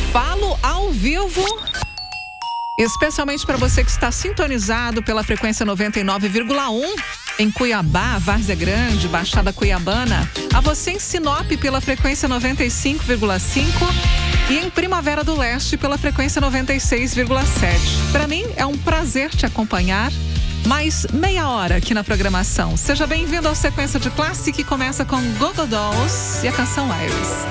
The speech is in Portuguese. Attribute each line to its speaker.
Speaker 1: Falo ao vivo, especialmente para você que está sintonizado pela frequência 99,1 em Cuiabá, Várzea Grande, Baixada Cuiabana. A você em Sinop pela frequência 95,5 e em Primavera do Leste pela frequência 96,7. Para mim é um prazer te acompanhar. Mais meia hora aqui na programação. Seja bem-vindo ao Sequência de Classe, que começa com Go Go Dolls e a canção Iris.